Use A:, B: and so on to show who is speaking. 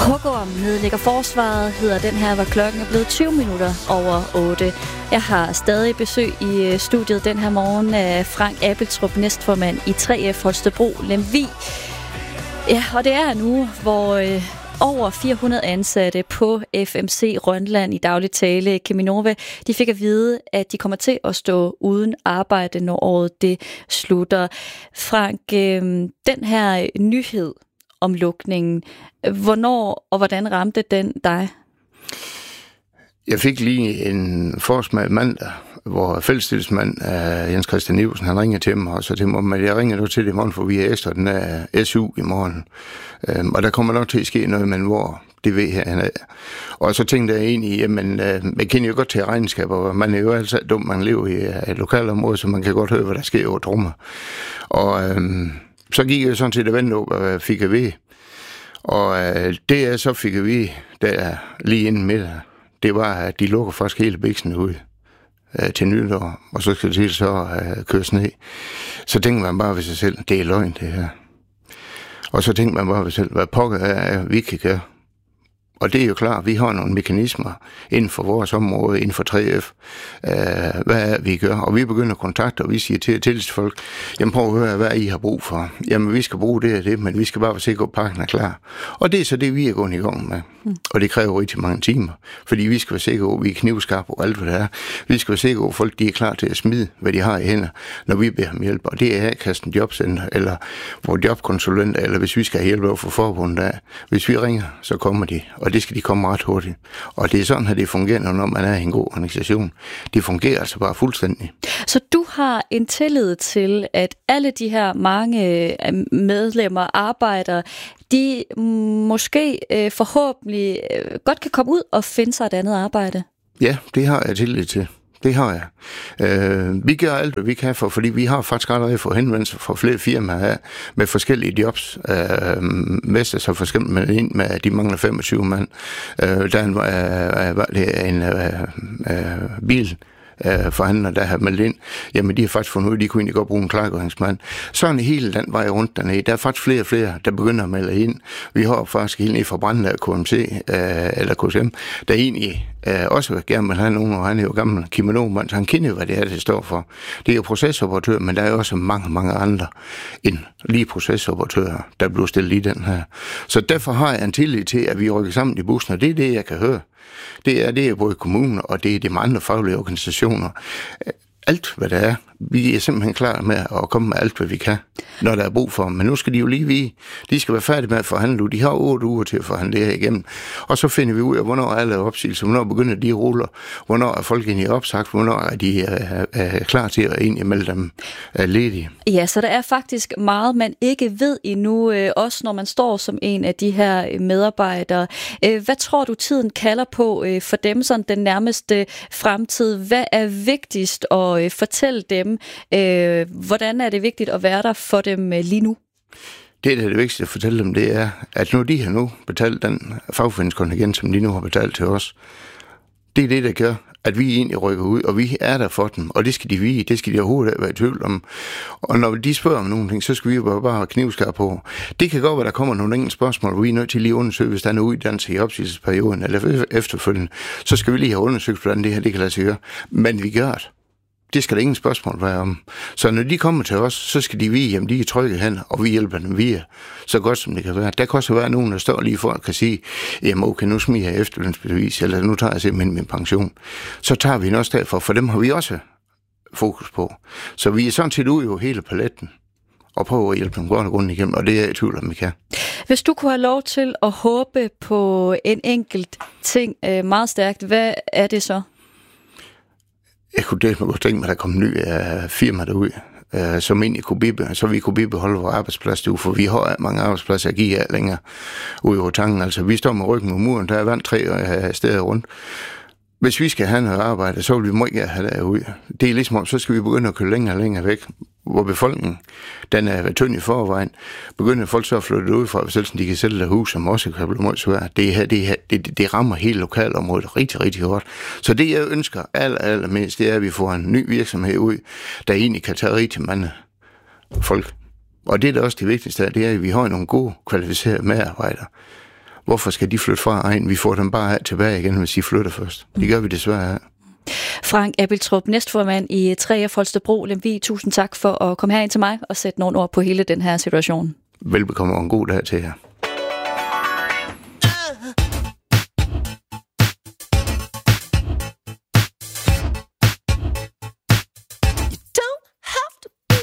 A: Hugorm nedlægger forsvaret, hedder den her, hvor klokken er blevet 20 minutter over 8. Jeg har stadig besøg i studiet den her morgen af Frank Abeltrup, næstformand i 3F Holstebro Lemvig. Ja, og det er nu, hvor over 400 ansatte på FMC Rønland, i daglig tale Cheminova, de fik at vide, at de kommer til at stå uden arbejde, når året det slutter. Frank, den her nyhed om lukningen, hvornår og hvordan ramte den dig?
B: Jeg fik lige en forsmag mandag, hvor fællestilsmand Jens Christian Iversen, han ringede til mig, og så til mig, at jeg ringer nu til det i morgen, for vi er ekstra den er SU i morgen. Og der kommer nok til at ske noget, men hvor det ved han af. Og så tænkte jeg egentlig, jamen, man kender jo godt til regnskaber, og man er jo altid dum, man lever i et lokalområde, så man kan godt høre, hvad der sker over drummer. Og så gik jeg sådan til det vente op, og fik at vide. Og det jeg så fik at vide, der lige inden middag, det var, at de lukker faktisk hele biksen ud til nytår, og så skal det så køres ned. Så tænkte man bare ved sig selv, det er løgn det her. Og så tænkte man bare ved sig selv, hvad pokker er, vi kan gøre. Og det er jo klart, vi har nogle mekanismer inden for vores område, inden for 3F, hvad er vi gør. Og vi begynder at kontakte, og vi siger til folk, jamen prøv at høre, hvad I har brug for. Jamen vi skal bruge det og det, men vi skal bare være sikre på, at pakken er klar. Og det er så det, vi er gået i gang med. Og det kræver rigtig mange timer, fordi vi skal være sikre på, at vi er knivskarpe og alt hvad det er. Vi skal være sikre på, at folk de er klar til at smide, hvad de har i hænder, når vi beder dem hjælp. Og det er A-kassen Jobcenter, eller vores jobkonsulenter, eller hvis vi skal have hjælp over for forbundet af. Hvis vi ringer, så kommer de, og det skal de komme ret hurtigt. Og det er sådan, at det fungerer, når man er i en god organisation. Det fungerer altså bare fuldstændig. Så
A: du har en tillid til, at alle de her mange medlemmer, arbejdere, de måske forhåbentlig godt kan komme ud og finde sig et andet arbejde?
B: Ja, det har jeg tillid til. Det har jeg. Vi gør alt, hvad vi kan fordi vi har faktisk allerede fået henvendelser fra flere firmaer med forskellige jobs. Vestas så for eksempel ind med, de mangler 25 mand. Der er en bil forhandler, der har meldt ind, jamen de har faktisk fundet ud, at de kunne egentlig godt bruge en klargøringsmand. Sådan hele den vej rundt dernede. Der er faktisk flere og flere, der begynder at melde ind. Vi har faktisk helt ned fra Branden af KMC, eller KSM, der egentlig også gerne vil have nogen, og han er jo gammel Cheminova, så han kender hvad det er, det står for. Det er jo procesoperatør, men der er jo også mange andre end lige procesoperatører, der bliver stillet i den her. Så derfor har jeg en tillid til, at vi rykker sammen i bussen, og det er det, jeg kan høre. Det er både kommuner, og det er de andre faglige organisationer. Alt, hvad der er. Vi er simpelthen klar med at komme med alt, hvad vi kan, når der er brug for. Men nu skal de jo lige vide, de skal være færdige med at forhandle. De har 8 uger til at forhandle det her igennem. Og så finder vi ud af, hvornår alle er opsigelser, hvornår begynder de ruller, hvornår er folk egentlig opsagt, hvornår er de klar til at egentlig melde dem ledige.
A: Ja, så der er faktisk meget, man ikke ved endnu, også når man står som en af de her medarbejdere. Hvad tror du, tiden kalder på for dem, sådan den nærmeste fremtid? Hvad er vigtigst at fortælle dem? Hvordan er det vigtigt at være der for dem lige nu?
B: Det vigtigste at fortælle dem, det er, at når de har nu betalt den fagforeningskontingent, som de nu har betalt til os, det er det, der gør, at vi egentlig rykker ud, og vi er der for dem, og det skal de vide, det skal de overhovedet være i tvivl om. Og når de spørger om nogle ting, så skal vi jo bare have knivskar på. Det kan godt være, der kommer nogle enkelte spørgsmål, hvor vi er nødt til lige at undersøge, hvis der er en uddannelse i opsigelsesperioden, eller efterfølgende, så skal vi lige have undersøgt, hvordan det her det kan lade sig gøre. Men vi gør det. Det skal der ingen spørgsmål være om. Så når de kommer til os, så skal de vide, at de er trygge hen, og vi hjælper dem via så godt som det kan være. Der kan også være nogen, der står lige for at kan sige, jamen okay, nu smider jeg efterlønsbevis, eller nu tager jeg simpelthen min pension. Så tager vi den også derfor, for dem har vi også fokus på. Så vi er sådan set ude jo hele paletten og prøver at hjælpe dem godt og grundigt igennem, og det er jeg i tvivl om, vi kan.
A: Hvis du kunne have lov til at håbe på en enkelt ting meget stærkt, hvad er det så?
B: Jeg kunne godt tænke mig, at der kom en ny firma derud, som egentlig så vi kunne bibeholde vores arbejdsplads derude, for vi har mange arbejdspladser at give af længere ude over tanken. Altså, vi står med ryggen mod muren, der er vand 3 steder rundt. Hvis vi skal have noget arbejde, så vil vi må ikke have derude. Det er ligesom om, så skal vi begynde at køre længere og længere væk, hvor befolkningen, den er tynd i forvejen. Begynder folk så at flytte ud fra, selv de kan sælge der hus, som også kan blive meget svært. Det rammer hele lokalområdet rigtig, rigtig hårdt. Så det, jeg ønsker allermest, det er, at vi får en ny virksomhed ud, der egentlig kan tage rigtig mange folk. Og det er da også det vigtigste, det er, at vi har nogle gode, kvalificerede medarbejdere. Hvorfor skal de flytte fra egen? Vi får dem bare tilbage igen, hvis de flytter først. Det gør vi desværre her.
A: Frank Appeltrup, næstformand i 3F Holstebro Lemvig, tusind tak for at komme herind til mig og sætte nogle ord på hele den her situation.
B: Velbekomme og en god dag til jer.